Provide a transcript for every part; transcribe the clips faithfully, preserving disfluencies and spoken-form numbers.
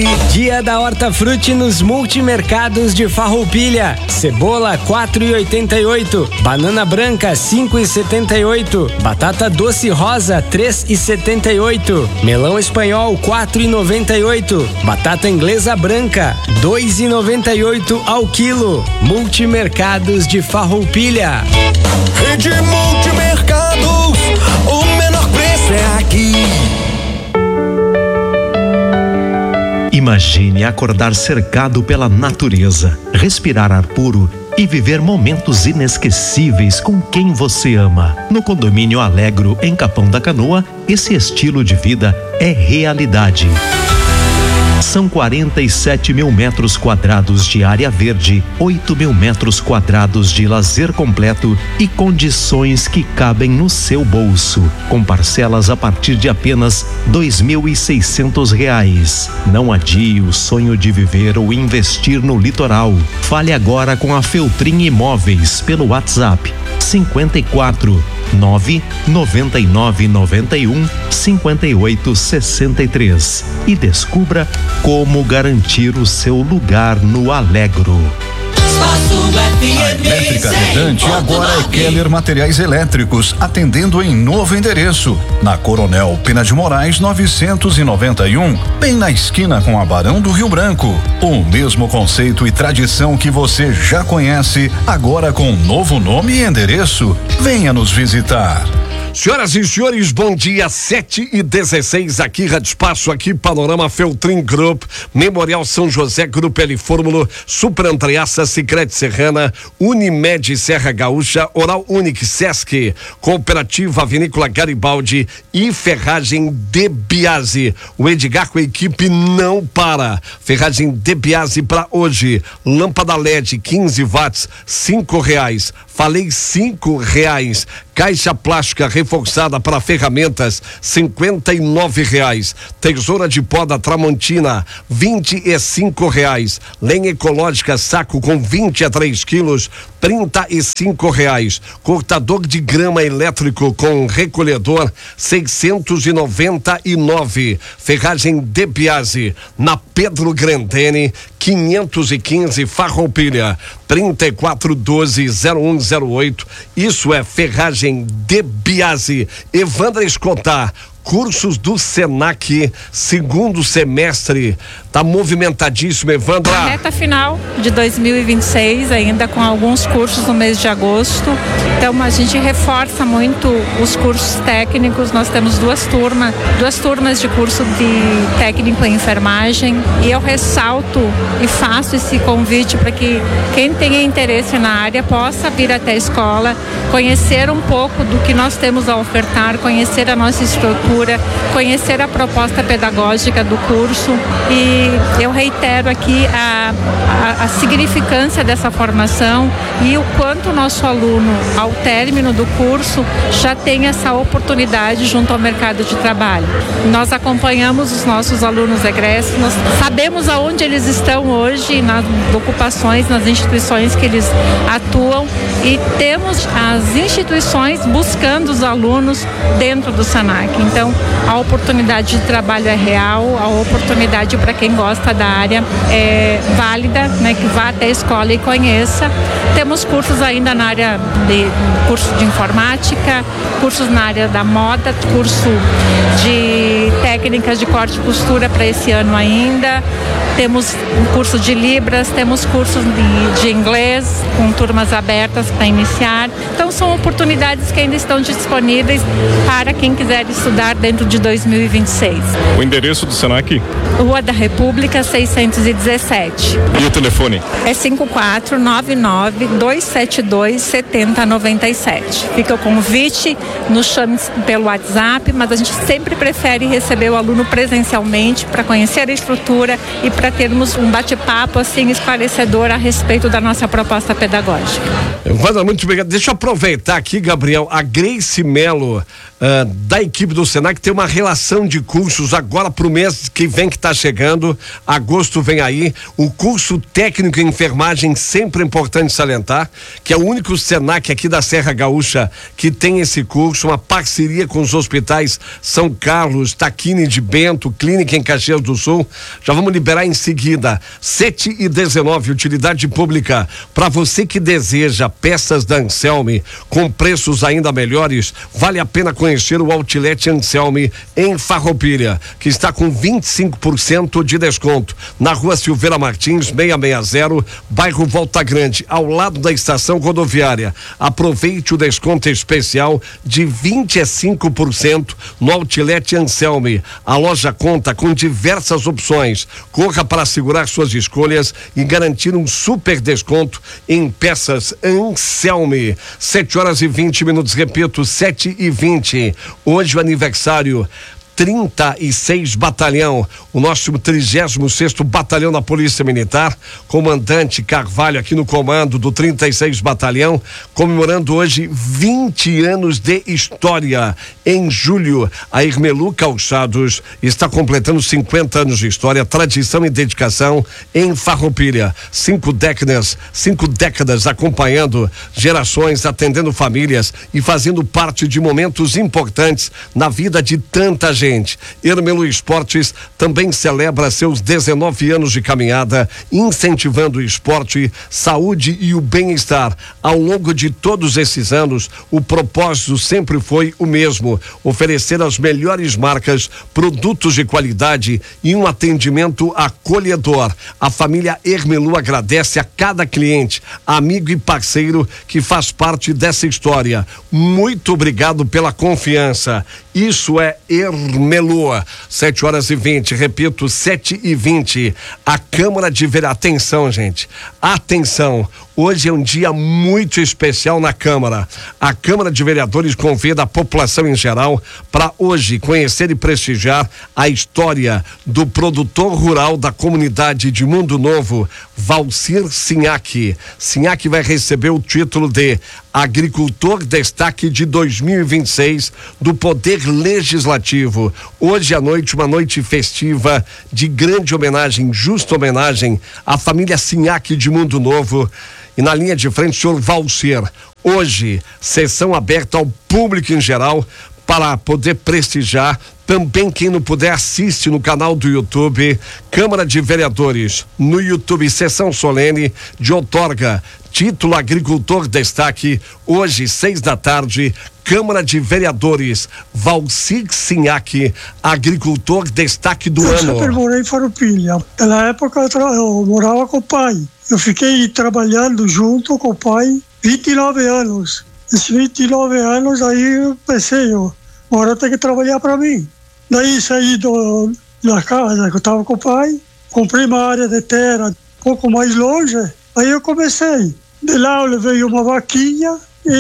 Dia da Hortafruti nos multimercados de Farroupilha. Cebola quatro e oitenta e oito, banana branca cinco e setenta e oito, batata doce rosa três e setenta e oito, melão espanhol quatro e noventa e oito, batata inglesa branca dois e noventa e oito ao quilo. Multimercados de Farroupilha. Rede Multimercados, o menor preço é aqui. Imagine acordar cercado pela natureza, respirar ar puro e viver momentos inesquecíveis com quem você ama. No Condomínio Alegro, em Capão da Canoa, esse estilo de vida é realidade. São quarenta e sete mil metros quadrados de área verde, oito mil metros quadrados de lazer completo e condições que cabem no seu bolso, com parcelas a partir de apenas dois mil e seiscentos reais. Não adie o sonho de viver ou investir no litoral. Fale agora com a Feltrin Imóveis pelo WhatsApp cinquenta e quatro, nove noventa e nove noventa e um cinquenta e oito sessenta e três e descubra como garantir o seu lugar no Alegro. A Elétrica Redante agora é Keller Materiais Elétricos, atendendo em novo endereço, na Coronel Pena de Moraes novecentos e noventa e um, bem na esquina com a Barão do Rio Branco. O mesmo conceito e tradição que você já conhece, agora com novo nome e endereço. Venha nos visitar. Senhoras e senhores, bom dia, sete e dezesseis, aqui Rádio Espaço, aqui Panorama Feltrin Group, Memorial São José, Grupo L Fórmulo, Super Andreaça, Sicredi Serrana, Unimed Serra Gaúcha, Oral Unique Sesc, Cooperativa Vinícola Garibaldi e Ferragem De Biasi. O Edgar com a equipe não para. Ferragem De Biasi para hoje, lâmpada L E D quinze watts, cinco reais. Falei cinco reais. Caixa plástica reforçada para ferramentas, cinquenta e nove reais. Tesoura de poda Tramontina, vinte e cinco reais. Lenha ecológica saco com vinte a três quilos, trinta e cinco reais. Cortador de grama elétrico com recolhedor, seiscentos e noventa e nove. Ferragem De Biasi, na Pedro Grandene, quinhentos e quinze, Farroupilha, trinta e quatro doze zero um zero oito. Isso é Ferragem De Biasi. Evandra Escotar, cursos do Senac, segundo semestre, tá movimentadíssimo, Evandra. A reta final de dois mil e vinte e seis, ainda com alguns cursos no mês de agosto. Então a gente reforça muito os cursos técnicos. Nós temos duas turmas, duas turmas de curso de técnico em enfermagem. E eu ressalto e faço esse convite para que quem tenha interesse na área possa vir até a escola, conhecer um pouco do que nós temos a ofertar, conhecer a nossa estrutura, conhecer a proposta pedagógica do curso. E eu reitero aqui a, a, a significância dessa formação e o quanto o nosso aluno, ao término do curso, já tem essa oportunidade junto ao mercado de trabalho. Nós acompanhamos os nossos alunos egressos, nós sabemos aonde eles estão hoje, nas ocupações, nas instituições que eles atuam, e temos as instituições buscando os alunos dentro do Senac. Então, a oportunidade de trabalho é real, a oportunidade para quem gosta da área é válida, né, que vá até a escola e conheça. Temos cursos ainda na área de curso de informática, cursos na área da moda, curso de técnicas de corte e costura para esse ano ainda. Temos um curso de Libras, temos cursos de, de inglês com turmas abertas para iniciar. Então são oportunidades que ainda estão disponíveis para quem quiser estudar dentro de dois mil e vinte e seis. O endereço do Senac? Rua da República seiscentos e dezessete. E o telefone? É cinco quatro nove nove dois sete dois sete zero nove sete. Fica o convite, nos chame pelo WhatsApp, mas a gente sempre prefere receber o aluno presencialmente para conhecer a estrutura e para para termos um bate-papo assim esclarecedor a respeito da nossa proposta pedagógica. Wanda, muito obrigado. Deixa eu aproveitar aqui, Gabriel, a Grace Melo, uh, da equipe do Senac, tem uma relação de cursos agora para o mês que vem que está chegando, agosto vem aí, o curso técnico em enfermagem, sempre é importante salientar, que é o único Senac aqui da Serra Gaúcha que tem esse curso, uma parceria com os hospitais São Carlos, Taquini de Bento, Clínica em Caxias do Sul. Já vamos liberar em seguida. Sete e dezenove, utilidade pública. Para você que deseja peças da Anselme com preços ainda melhores, vale a pena conhecer o Outlet Anselme em Farroupilha, que está com vinte e cinco por cento de desconto na Rua Silveira Martins, seiscentos e sessenta, bairro Volta Grande, ao lado da estação rodoviária. Aproveite o desconto especial de vinte e cinco por cento no Outlet Anselme. A loja conta com diversas opções. Corra para assegurar suas escolhas e garantir um super desconto em peças Anselme. Sete horas e vinte minutos, repito, sete e vinte. Hoje o aniversário trinta e seis Batalhão, o nosso trigésimo sexto Batalhão da Polícia Militar, comandante Carvalho aqui no comando do trinta e seis Batalhão, comemorando hoje vinte anos de história. Em julho, a Irmelu Calçados está completando cinquenta anos de história, tradição e dedicação em Farroupilha. Cinco décadas, cinco décadas acompanhando gerações, atendendo famílias e fazendo parte de momentos importantes na vida de tanta gente. Irmelu Esportes também celebra seus dezenove anos de caminhada, incentivando o esporte, saúde e o bem-estar. Ao longo de todos esses anos, o propósito sempre foi o mesmo: oferecer as melhores marcas, produtos de qualidade e um atendimento acolhedor. A família Irmelu agradece a cada cliente, amigo e parceiro que faz parte dessa história. Muito obrigado pela confiança. Isso é Irmelu. Sete horas e vinte, repito, sete e vinte. A Câmara de Vereadores, atenção, gente, atenção. Hoje é um dia muito especial na Câmara. A Câmara de Vereadores convida a população em geral para hoje conhecer e prestigiar a história do produtor rural da comunidade de Mundo Novo, Valcir Sinhac. Sinhac vai receber o título de Agricultor Destaque de dois mil e vinte e seis do Poder Legislativo. Hoje à noite, uma noite festiva de grande homenagem, justa homenagem à família Sinhac de Mundo Novo. E na linha de frente, o senhor Valcir. Hoje, sessão aberta ao público em geral para poder prestigiar. Também quem não puder assiste no canal do YouTube, Câmara de Vereadores, no YouTube, sessão solene de outorga, título Agricultor Destaque, hoje, seis da tarde, Câmara de Vereadores, Valcir Sinhac, Agricultor Destaque do eu ano. Eu sempre morei em Farroupilha. Na época eu, tra... eu morava com o pai. Eu fiquei trabalhando junto com o pai vinte e nove anos. Esses vinte e nove anos aí eu pensei, eu, agora eu tenho que trabalhar para mim. Daí saí do, da casa que eu estava com o pai, comprei uma área de terra um pouco mais longe, aí eu comecei. De lá eu levei uma vaquinha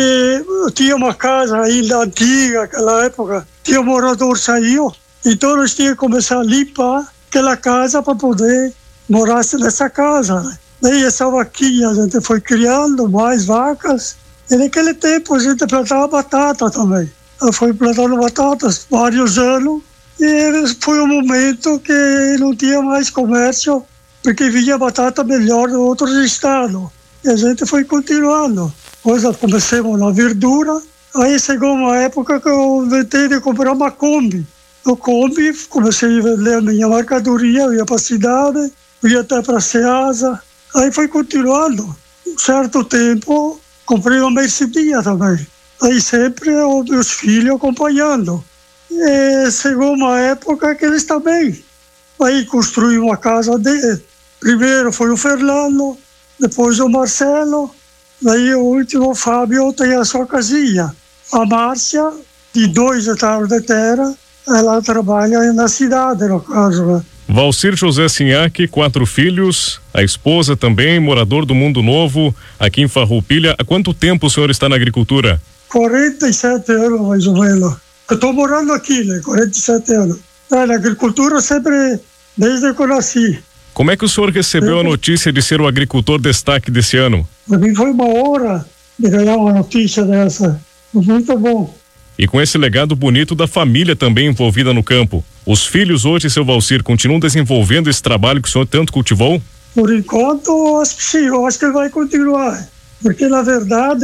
e eu tinha uma casa ainda antiga, naquela época, tinha um morador saiu, então nós tínhamos que começar a limpar aquela casa para poder morar nessa casa. Daí essa vaquinha a gente foi criando mais vacas, e naquele tempo a gente plantava batata também. Eu fui plantando batatas vários anos, e foi um momento que não tinha mais comércio, porque vinha batata melhor de outros estados. E a gente foi continuando. Depois começamos na verdura, aí chegou uma época que eu inventei de comprar uma Kombi. No Kombi, comecei a vender a minha mercadoria, eu ia para a cidade, ia até para a Ceasa, aí foi continuando. Um certo tempo, comprei uma Mercedes também. Aí sempre os meus filhos acompanhando. E chegou uma época que eles também. Aí construí uma casa de... Primeiro foi o Fernando, depois o Marcelo, daí o último, o Fábio, tem a sua casinha. A Márcia, de dois hectares de terra, ela trabalha na cidade, no caso, né? Valcir José Sinhac, quatro filhos, a esposa também, morador do Mundo Novo, aqui em Farroupilha. Há quanto tempo o senhor está na agricultura? quarenta e sete anos, mais ou menos. Eu estou morando aqui, né? quarenta e sete anos. Na agricultura sempre, desde que eu nasci. Como é que o senhor recebeu a notícia de ser o agricultor destaque desse ano? Para mim foi uma honra de ganhar uma notícia dessa. Muito bom. E com esse legado bonito da família também envolvida no campo, os filhos hoje, seu Valcir, continuam desenvolvendo esse trabalho que o senhor tanto cultivou? Por enquanto, eu acho que sim, eu acho que vai continuar. Porque, na verdade,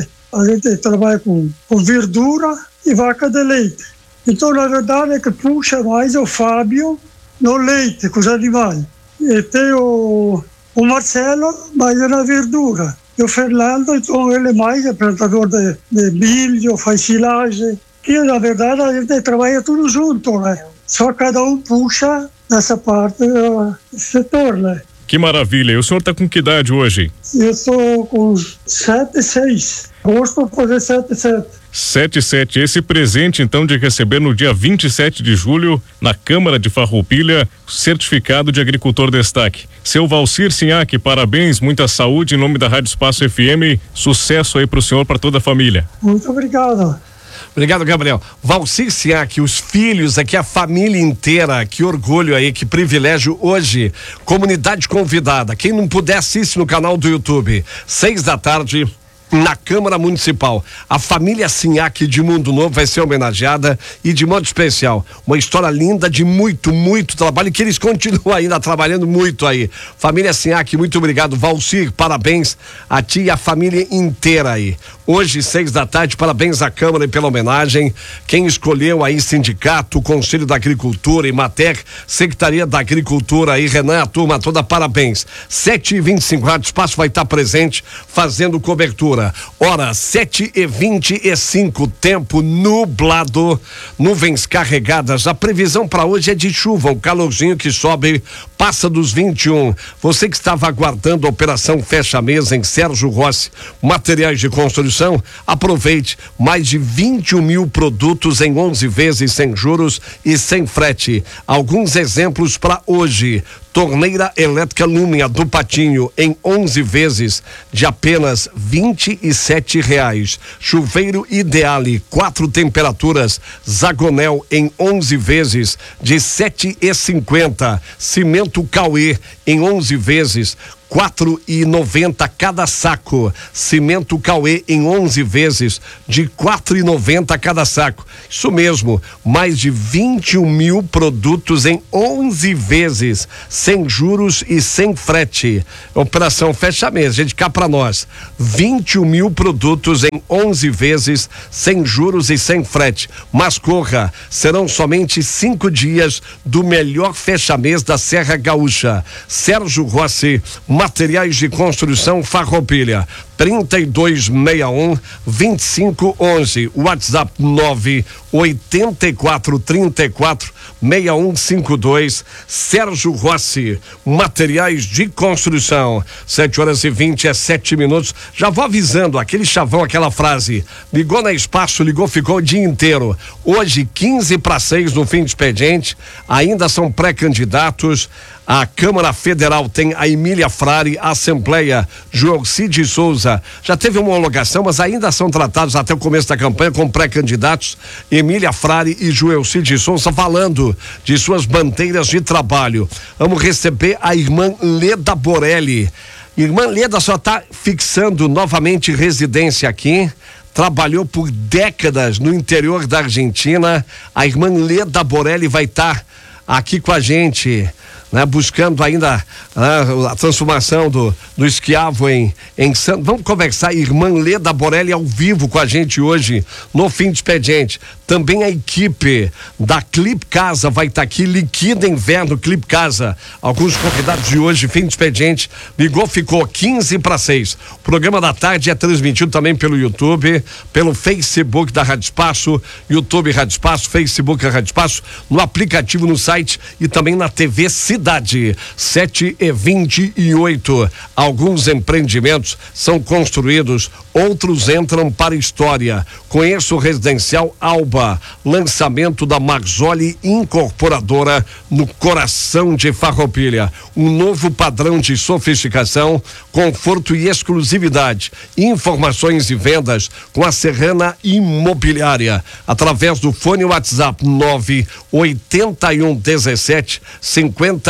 a gente trabalha com, com verdura e vaca de leite. Então, na verdade, é que puxa mais o Fábio no leite, com os animais. E tem o, o Marcelo, mais na verdura. E o Fernando, então, ele mais é plantador de, de milho, faz silagem. Que, na verdade, a gente trabalha tudo junto, né? Só cada um puxa nessa parte do setor, né? Que maravilha. E o senhor está com que idade hoje? Eu estou com sete, seis. Gosto de fazer sete, sete. sete, sete. Esse presente, então, de receber no dia vinte e sete de julho, na Câmara de Farroupilha, certificado de agricultor destaque. Seu Valcir Sinhac, parabéns, muita saúde em nome da Rádio Espaço F M. Sucesso aí para o senhor, para toda a família. Muito obrigado. Obrigado, Gabriel. Valcir Sinhac, os filhos aqui, a família inteira, que orgulho aí, que privilégio hoje. Comunidade convidada. Quem não puder, assiste no canal do YouTube. Seis da tarde, na Câmara Municipal. A família Sinhac de Mundo Novo vai ser homenageada e de modo especial. Uma história linda de muito, muito trabalho, que eles continuam ainda trabalhando muito aí. Família Sinhac, muito obrigado. Valcir, parabéns a ti e a família inteira aí. Hoje, seis da tarde, parabéns à Câmara pela homenagem. Quem escolheu aí, sindicato, Conselho da Agricultura, Imater, Secretaria da Agricultura aí, Renan, a turma toda, parabéns. sete e vinte e cinco, Rádio Espaço vai estar presente fazendo cobertura. Hora sete e vinte e cinco, tempo nublado, nuvens carregadas. A previsão para hoje é de chuva, o calorzinho que sobe passa dos vinte e um. Você que estava aguardando a operação Fecha Mesa em Sérgio Rossi, materiais de construção, aproveite mais de vinte e um mil produtos em onze vezes sem juros e sem frete. Alguns exemplos para hoje: torneira elétrica Lumia do Patinho em onze vezes de apenas vinte e sete reais. Chuveiro Ideale, quatro temperaturas, Zagonel em onze vezes de sete e cinquenta. Cimento Cauê em onze vezes, quatro e noventa cada saco. Cimento Cauê em onze vezes de quatro e noventa cada saco. Isso mesmo, mais de vinte e um mil produtos em onze vezes, sem juros e sem frete. Operação Fecha Mesa, gente, cá pra nós. vinte e um mil produtos em onze vezes, sem juros e sem frete. Mas corra, serão somente cinco dias do melhor Fecha Mesa da Serra Gaúcha. Sérgio Rossi, materiais de construção Farroupilha. trinta e dois sessenta e um, vinte e cinco onze, WhatsApp nove oitenta e quatro trinta e quatro sessenta e um cinquenta e dois. Sérgio Rossi, materiais de construção. Sete horas e vinte e sete minutos. Já vou avisando, aquele chavão, aquela frase: ligou na Espaço, ligou, ficou o dia inteiro. Hoje, quinze para seis no fim de expediente, ainda são pré-candidatos. A Câmara Federal tem a Emília Frari, a Assembleia João Cid Souza. Já teve uma homologação, mas ainda são tratados até o começo da campanha como pré-candidatos. Emília Frari e João Cid Souza falando de suas bandeiras de trabalho. Vamos receber a irmã Leda Borelli. Irmã Leda só está fixando novamente residência aqui. Trabalhou por décadas no interior da Argentina. A irmã Leda Borelli vai estar tá aqui com a gente, né, buscando ainda ah, a transformação do, do Esquiavo em, em Santos. Vamos conversar, irmã Leda Borelli ao vivo com a gente hoje, no fim de expediente. Também a equipe da Clip Casa vai estar tá aqui, Liquida Inverno Clip Casa. Alguns convidados de hoje, fim de expediente, ligou, ficou quinze para seis. O programa da tarde é transmitido também pelo YouTube, pelo Facebook da Rádio Espaço, YouTube Rádio Espaço, Facebook Rádio Espaço, no aplicativo, no site e também na T V Cidade. Sete e vinte e oito. Alguns empreendimentos são construídos, outros entram para a história. Conheça o Residencial Alba, lançamento da Marzoli Incorporadora no coração de Farroupilha. Um novo padrão de sofisticação, conforto e exclusividade. Informações e vendas com a Serrana Imobiliária, através do fone WhatsApp nove oitenta e um dezessete cinquenta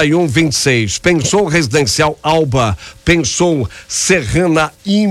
trinta e um, vinte e seis. Pensou Residencial Alba, pensou Serrana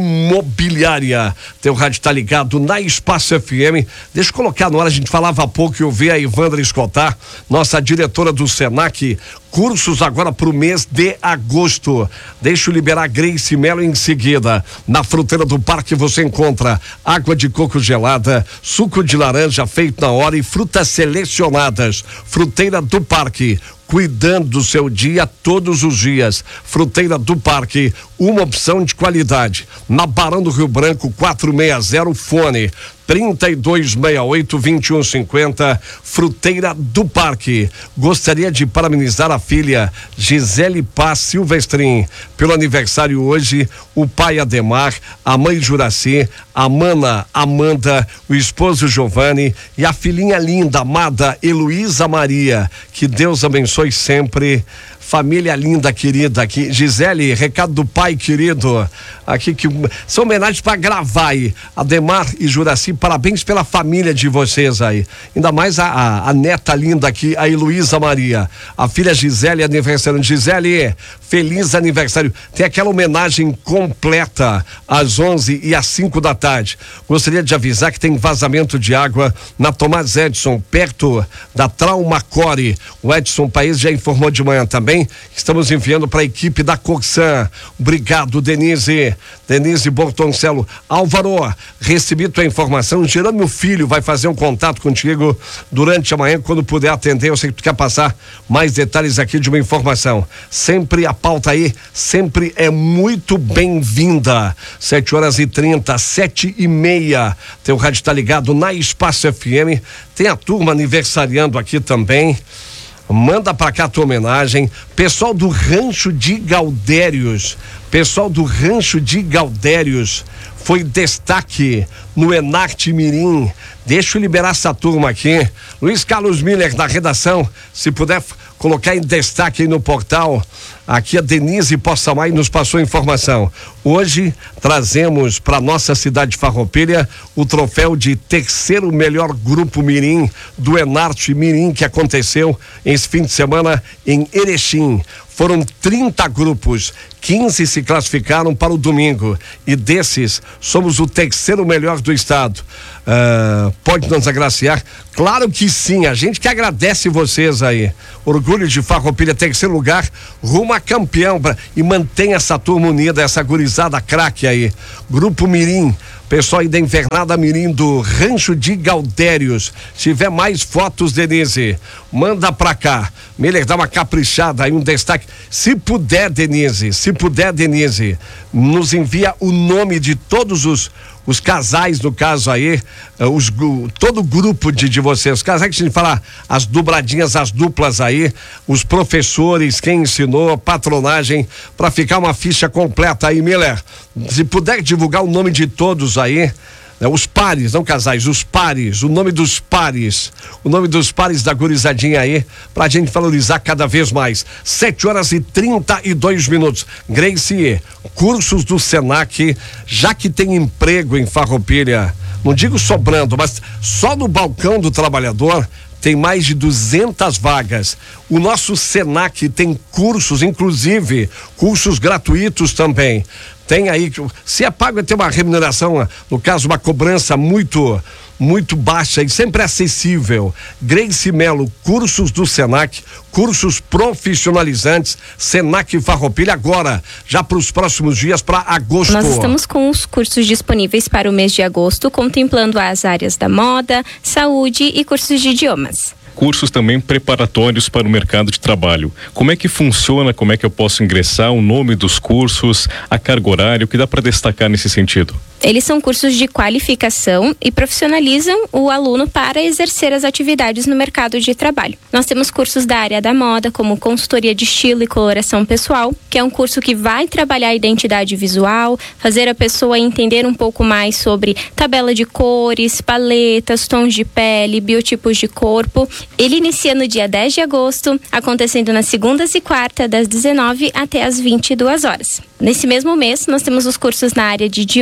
Imobiliária. Teu rádio tá ligado na Espaço F M. Deixa eu colocar no ar, a gente falava há pouco e eu vi a Ivandra Escotar, nossa diretora do Senac, cursos agora para o mês de agosto. Deixa eu liberar Grace Melo em seguida. Na Fruteira do Parque você encontra água de coco gelada, suco de laranja feito na hora e frutas selecionadas. Fruteira do Parque, cuidando do seu dia todos os dias. Fruteira do Parque, uma opção de qualidade. Na Barão do Rio Branco, quatro seis zero, fone trinta e dois sessenta e oito, vinte e um cinquenta. Fruteira do Parque. Gostaria de parabenizar a filha Gisele Paz Silvestrin pelo aniversário hoje, o pai Ademar, a mãe Juraci, a mana Amanda, o esposo Giovanni e a filhinha linda, amada Heloísa Maria. Que Deus abençoe sempre. Família linda, querida aqui. Gisele, recado do pai querido. Aqui que são homenagens para gravar aí. Ademar e Juraci, parabéns pela família de vocês aí. Ainda mais a, a, a neta linda aqui, a Heloísa Maria. A filha Gisele, aniversário. Gisele, feliz aniversário. Tem aquela homenagem completa às onze e às cinco da tarde. Gostaria de avisar que tem vazamento de água na Tomás Edson, perto da Traumacore. O Edson Paes já informou de manhã também. Estamos enviando para a equipe da Coxan. Obrigado, Denise. Denise Bortoncello. Álvaro, recebi tua informação. Jerônimo Filho vai fazer um contato contigo durante a manhã, quando puder atender. Eu sei que tu quer passar mais detalhes aqui de uma informação. Sempre a pauta aí, sempre é muito bem-vinda. Sete horas e trinta, sete e meia. Teu rádio está ligado na Espaço F M. Tem a turma aniversariando aqui também. Manda pra cá a tua homenagem. Pessoal do Rancho de Galdérios, pessoal do Rancho de Galdérios foi destaque no Enarte Mirim. Deixa eu liberar essa turma aqui. Luiz Carlos Miller, da redação, se puder colocar em destaque aí no portal. Aqui a Denise Possamay nos passou informação. Hoje trazemos para nossa cidade Farroupilha o troféu de terceiro melhor grupo Mirim do Enarte Mirim, que aconteceu esse fim de semana em Erechim. Foram trinta grupos, quinze se classificaram para o domingo e desses somos o terceiro melhor do estado. Uh, pode nos agraciar? Claro que sim, a gente que agradece vocês aí. Orgulho de Farroupilha, terceiro lugar, rumo a campeão, pra, e mantém essa turma unida, essa gurizada craque aí. Grupo Mirim, pessoal aí da Invernada Mirim do Rancho de Galdérios. Se tiver mais fotos, Denise, manda pra cá. Miller, dá uma caprichada aí, um destaque. Se puder, Denise, se puder, Denise, nos envia o nome de todos os os casais, no caso aí, os, todo o grupo de, de vocês, os casais que a gente fala, as dubladinhas, as duplas aí, os professores, quem ensinou, patronagem, para ficar uma ficha completa aí, Miller. Se puder divulgar o nome de todos aí, né, os pares, não casais, os pares, o nome dos pares, o nome dos pares da gurizadinha aí, pra gente valorizar cada vez mais. Sete horas e trinta e dois minutos. Gracie, cursos do Senac, já que tem emprego em Farroupilha, não digo sobrando, mas só no balcão do trabalhador tem mais de duzentas vagas. O nosso Senac tem cursos, inclusive cursos gratuitos também. Tem aí, se é pago, tem uma remuneração, no caso uma cobrança muito, muito baixa e sempre acessível. Grace Melo, cursos do Senac, cursos profissionalizantes, Senac Farroupilha agora, já para os próximos dias, para agosto. Nós estamos com os cursos disponíveis para o mês de agosto, contemplando as áreas da moda, saúde e cursos de idiomas. Cursos também preparatórios para o mercado de trabalho. Como é que funciona, como é que eu posso ingressar, o nome dos cursos, a carga horária, o que dá para destacar nesse sentido? Eles são cursos de qualificação e profissionalizam o aluno para exercer as atividades no mercado de trabalho. Nós temos cursos da área da moda, como consultoria de estilo e coloração pessoal, que é um curso que vai trabalhar a identidade visual, fazer a pessoa entender um pouco mais sobre tabela de cores, paletas, tons de pele, biotipos de corpo. Ele inicia no dia dez de agosto, acontecendo nas segundas e quartas, das dezenove até as vinte e duas horas. Nesse mesmo mês, nós temos os cursos na área de idiomas, como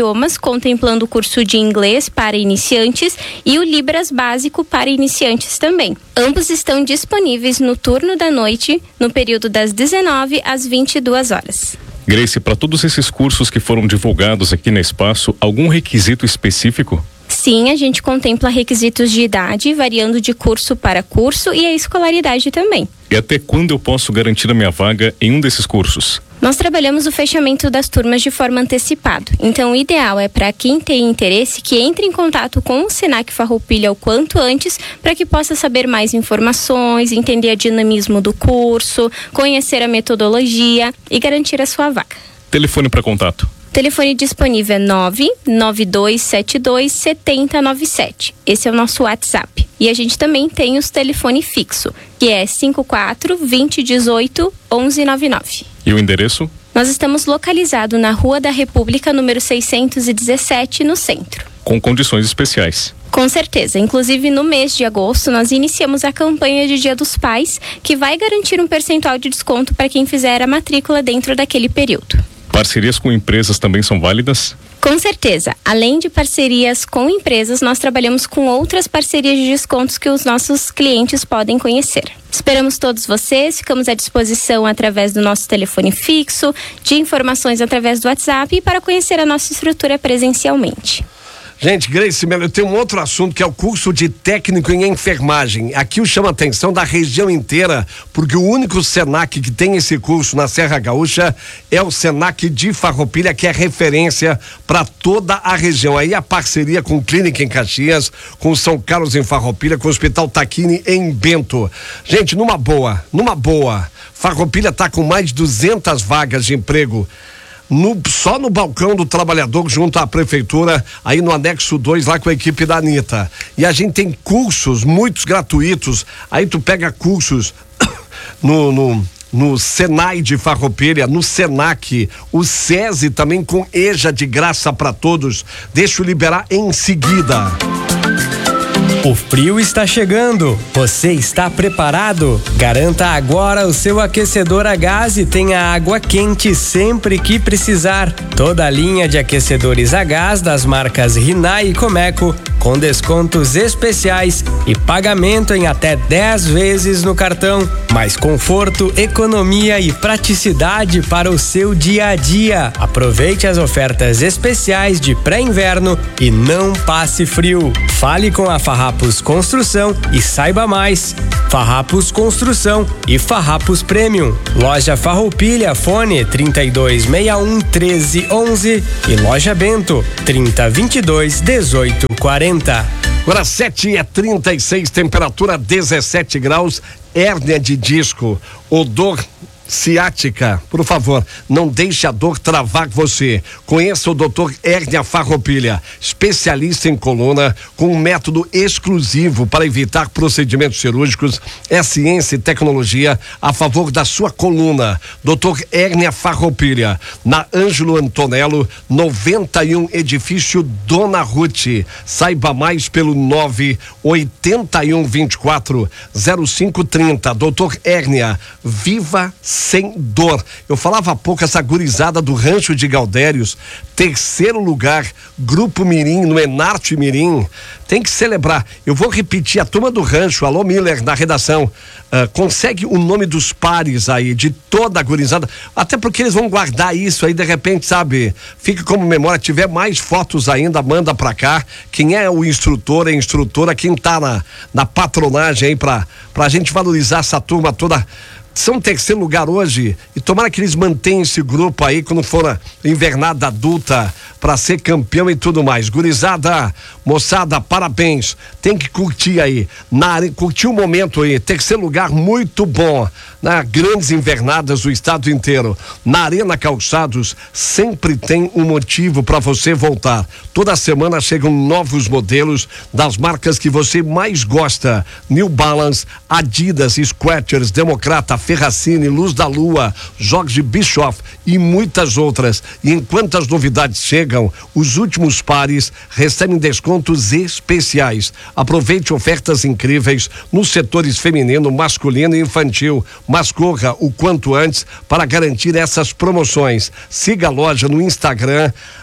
contemplando o curso de inglês para iniciantes e o Libras básico para iniciantes também. Ambos estão disponíveis no turno da noite, no período das dezenove às vinte e duas horas. Grace, para todos esses cursos que foram divulgados aqui no espaço, algum requisito específico? Sim, a gente contempla requisitos de idade, variando de curso para curso, e a escolaridade também. E até quando eu posso garantir a minha vaga em um desses cursos? Nós trabalhamos o fechamento das turmas de forma antecipada. Então, o ideal é para quem tem interesse que entre em contato com o Senac Farroupilha o quanto antes, para que possa saber mais informações, entender o dinamismo do curso, conhecer a metodologia e garantir a sua vaga. Telefone para contato. Telefone disponível é nove nove dois sete dois sete zero nove sete. Esse é o nosso WhatsApp. E a gente também tem os telefone fixo, que é cinco quatro, vinte, dezoito, onze, noventa e nove. E o endereço? Nós estamos localizados na Rua da República, número seiscentos e dezessete, no centro. Com condições especiais. Com certeza. Inclusive, no mês de agosto, nós iniciamos a campanha de Dia dos Pais, que vai garantir um percentual de desconto para quem fizer a matrícula dentro daquele período. Parcerias com empresas também são válidas? Com certeza. Além de parcerias com empresas, nós trabalhamos com outras parcerias de descontos que os nossos clientes podem conhecer. Esperamos todos vocês, ficamos à disposição através do nosso telefone fixo, de informações através do WhatsApp e para conhecer a nossa estrutura presencialmente. Gente, Grace Melo, eu tenho um outro assunto que é o curso de técnico em enfermagem. Aqui eu chamo a atenção da região inteira, porque o único Senac que tem esse curso na Serra Gaúcha é o Senac de Farroupilha, que é referência para toda a região. Aí a parceria com Clínica em Caxias, com São Carlos em Farroupilha, com o Hospital Taquini em Bento. Gente, numa boa, numa boa, Farroupilha está com mais de duzentas vagas de emprego. No, só no balcão do trabalhador junto à prefeitura, aí no anexo dois, lá com a equipe da Anitta. E a gente tem cursos, muitos gratuitos. Aí tu pega cursos no, no, no Senai de Farroupilha, no Senac, o SESI também com EJA de graça para todos. Deixa eu liberar em seguida. O frio está chegando. Você está preparado? Garanta agora o seu aquecedor a gás e tenha água quente sempre que precisar. Toda a linha de aquecedores a gás das marcas Rinnai e Comeco com descontos especiais e pagamento em até dez vezes no cartão. Mais conforto, economia e praticidade para o seu dia a dia. Aproveite as ofertas especiais de pré-inverno e não passe frio. Fale com a Farrapos Construção e saiba mais. Farrapos Construção e Farrapos Premium. Loja Farroupilha, fone trinta e dois sessenta e um, treze, onze e Loja Bento, trinta, vinte e dois, dezoito, quarenta. Agora sete e trinta e seis, temperatura dezessete graus, hérnia de disco, odor ciática, por favor, não deixe a dor travar você. Conheça o doutor Hérnia Farroupilha, especialista em coluna, com um método exclusivo para evitar procedimentos cirúrgicos. É ciência e tecnologia a favor da sua coluna. doutor Hérnia Farroupilha, na Ângelo Antonello, noventa e um, edifício Dona Ruth. Saiba mais pelo nove oito um, vinte e quatro, zero cinco trinta. doutor Hérnia, viva sem dor. Eu falava há pouco, essa gurizada do Rancho de Galdérios, terceiro lugar, Grupo Mirim, no Enarte Mirim, tem que celebrar. Eu vou repetir, a turma do Rancho, alô Miller, na redação, uh, consegue o nome dos pares aí, de toda a gurizada, até porque eles vão guardar isso aí, de repente, sabe, fica como memória, tiver mais fotos ainda, manda pra cá, quem é o instrutor, a instrutora, quem tá na, na patronagem aí pra, pra gente valorizar essa turma toda. São terceiro lugar hoje e tomara que eles mantenham esse grupo aí quando for a invernada adulta para ser campeão e tudo mais. Gurizada, moçada, parabéns. Tem que curtir aí, na, curtir o momento aí. Terceiro lugar muito bom, na grandes invernadas do estado inteiro. Na Arena Calçados sempre tem um motivo para você voltar. Toda semana chegam novos modelos das marcas que você mais gosta. New Balance, Adidas, Skechers, Democrata, Ferracini, Luz da Lua, Jorge Bischoff e muitas outras. E enquanto as novidades chegam, os últimos pares recebem descontos especiais. Aproveite ofertas incríveis nos setores feminino, masculino e infantil. Mas corra o quanto antes para garantir essas promoções. Siga a loja no Instagram,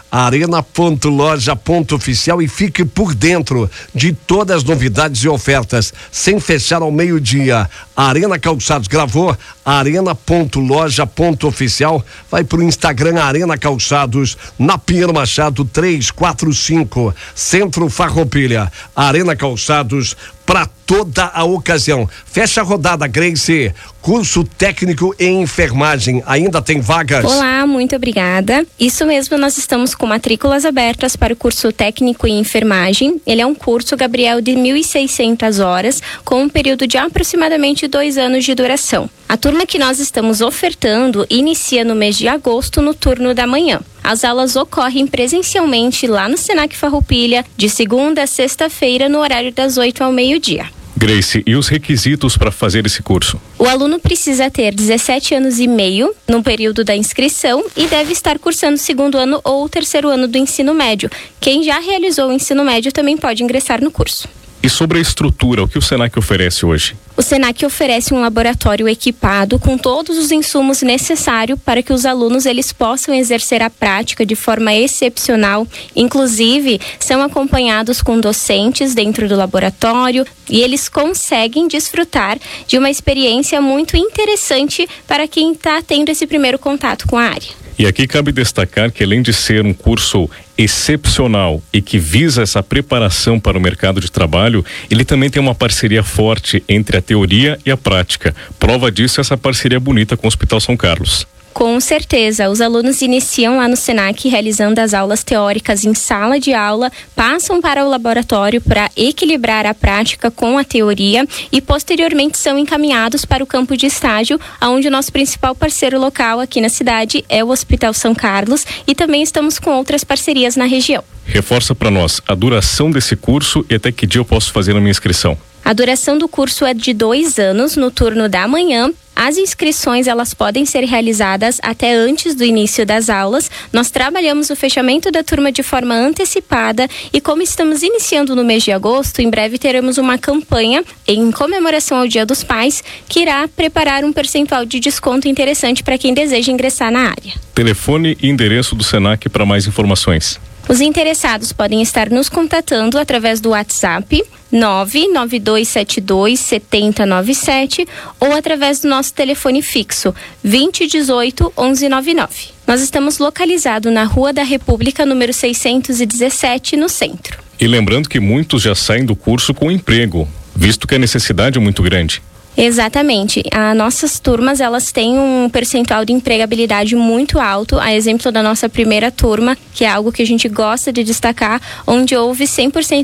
arena ponto loja ponto oficial e fique por dentro de todas as novidades e ofertas, sem fechar ao meio-dia. Arena Calçados, gravou? arena ponto loja ponto oficial. Vai pro Instagram Arena Calçados, na Pinheiro Machado trezentos e quarenta e cinco, Centro Farroupilha. Arena Calçados, para toda a ocasião. Fecha a rodada, Grace. Curso técnico em enfermagem, ainda tem vagas? Olá, muito obrigada. Isso mesmo, nós estamos com matrículas abertas para o curso técnico em enfermagem. Ele é um curso, Gabriel, de mil e seiscentas horas, com um período de aproximadamente dois anos de duração. A turma que nós estamos ofertando inicia no mês de agosto, no turno da manhã. As aulas ocorrem presencialmente lá no Senac Farroupilha, de segunda a sexta-feira, no horário das oito ao meio-dia. Grace, e os requisitos para fazer esse curso? O aluno precisa ter dezessete anos e meio no período da inscrição e deve estar cursando o segundo ano ou o terceiro ano do ensino médio. Quem já realizou o ensino médio também pode ingressar no curso. E sobre a estrutura, o que o Senac oferece hoje? O Senac oferece um laboratório equipado com todos os insumos necessários para que os alunos eles possam exercer a prática de forma excepcional. Inclusive, são acompanhados com docentes dentro do laboratório e eles conseguem desfrutar de uma experiência muito interessante para quem está tendo esse primeiro contato com a área. E aqui cabe destacar que, além de ser um curso excepcional e que visa essa preparação para o mercado de trabalho, ele também tem uma parceria forte entre a teoria e a prática. Prova disso é essa parceria bonita com o Hospital São Carlos. Com certeza, os alunos iniciam lá no Senac realizando as aulas teóricas em sala de aula, passam para o laboratório para equilibrar a prática com a teoria e posteriormente são encaminhados para o campo de estágio, onde o nosso principal parceiro local aqui na cidade é o Hospital São Carlos e também estamos com outras parcerias na região. Reforça para nós a duração desse curso e até que dia eu posso fazer a minha inscrição. A duração do curso é de dois anos no turno da manhã. As inscrições elas podem ser realizadas até antes do início das aulas. Nós trabalhamos o fechamento da turma de forma antecipada e como estamos iniciando no mês de agosto, em breve teremos uma campanha em comemoração ao Dia dos Pais que irá preparar um percentual de desconto interessante para quem deseja ingressar na área. Telefone e endereço do Senac para mais informações. Os interessados podem estar nos contatando através do WhatsApp nove nove dois sete dois sete zero nove sete ou através do nosso telefone fixo vinte dezoito onze noventa e nove. Nós estamos localizados na Rua da República, número seiscentos e dezessete, no centro. E lembrando que muitos já saem do curso com emprego, visto que a necessidade é muito grande. Exatamente. As nossas turmas, elas têm um percentual de empregabilidade muito alto, a exemplo da nossa primeira turma, que é algo que a gente gosta de destacar, onde houve cem por cento